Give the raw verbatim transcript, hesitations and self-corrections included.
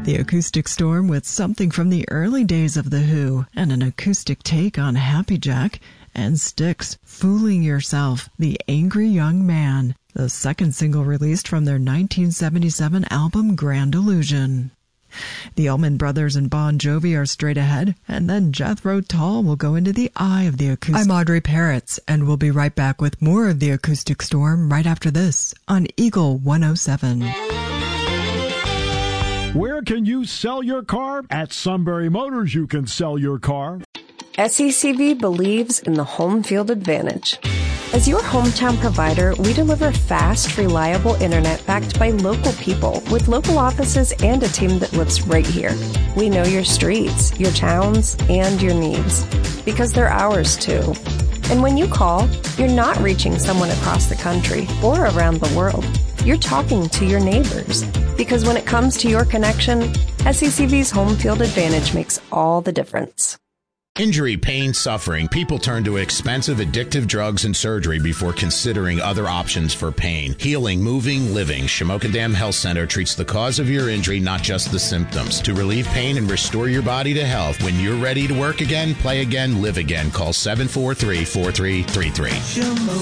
The Acoustic Storm with something from the early days of The Who and an acoustic take on Happy Jack, and Styx, Fooling Yourself, The Angry Young Man, the second single released from their nineteen seventy-seven album Grand Illusion. The Allman Brothers and Bon Jovi are straight ahead, and then Jethro Tull will go into the eye of the acoustic. I'm Audrey Parrots, and we'll be right back with more of the Acoustic Storm right after this on Eagle one oh seven. Where can you sell your car? At Sunbury Motors, you can sell your car. S E C V believes in the home field advantage. As your hometown provider, we deliver fast, reliable internet backed by local people with local offices and a team that lives right here. We know your streets, your towns, and your needs because they're ours too. And when you call, you're not reaching someone across the country or around the world. You're talking to your neighbors because when it comes to your connection, S E C V's home field advantage makes all the difference. Injury, pain, suffering. People turn to expensive, addictive drugs and surgery before considering other options for pain. Healing, moving, living. Shamokin Dam Health Center treats the cause of your injury, not just the symptoms. To relieve pain and restore your body to health. When you're ready to work again, play again, live again, call seven four three, four three three three.